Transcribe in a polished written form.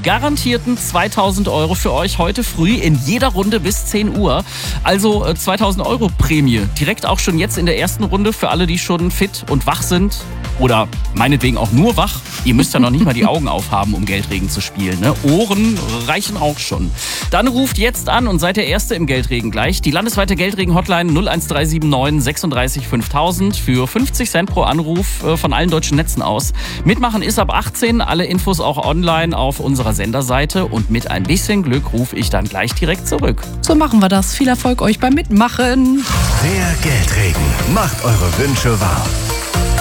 garantierten 2000 Euro für euch heute früh in jeder Runde bis 10 Uhr. Also 2000 Euro Prämie. Direkt auch schon jetzt in der ersten Runde für alle, die schon fit und wach sind. Oder meinetwegen auch nur wach. Ihr müsst ja noch nicht mal die Augen aufhaben, um Geldregen zu spielen. Ne? Ohren reichen auch schon. Dann ruft jetzt an und seid der Erste im Geldregen gleich. Die landesweite Geldregen-Hotline 01379 36 5000 für 50 Cent pro Anruf von allen deutschen Netzen aus. Mitmachen ist ab 18. Alle Infos auch online auf unserer Senderseite. Und mit ein bisschen Glück rufe ich dann gleich direkt zurück. So machen wir das. Viel Erfolg euch beim Mitmachen. Der Geldregen macht eure Wünsche wahr.